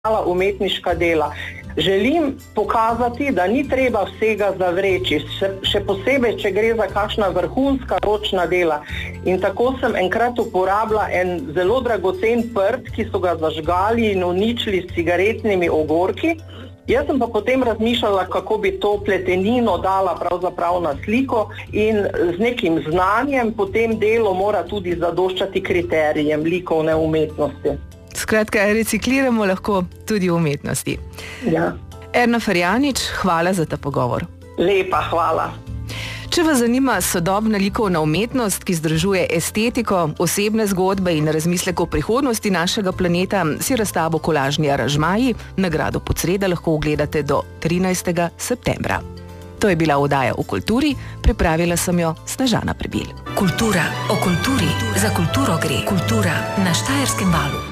umetniška dela. Želim pokazati, da ni treba vsega zavreči, še posebej, če gre za kakšna vrhunska ročna dela. In tako sem enkrat uporabila en zelo dragocen prt, ki so ga zažgali in uničili s cigaretnimi ogorki. Jaz sem pa potem razmišljala, kako bi to pletenino dala pravzaprav na sliko in z nekim znanjem potem delo mora tudi zadoščati kriterijem likovne umetnosti. Skratka, recikliramo lahko tudi v umetnosti. Ja. Erna Ferjanič, hvala za ta pogovor. Lepa, hvala. Če vas zanima sodobna likovna umetnost, ki združuje estetiko, osebne zgodbe in razmislek o prihodnosti našega planeta, si razstavo Kolažni aranžmaji na gradu Podsreda lahko ogledate do 13. septembra. To je bila oddaja o kulturi, pripravila sem jo Snežana Prebil. Kultura o kulturi, za kulturo gre. Kultura na Štajerskem valu.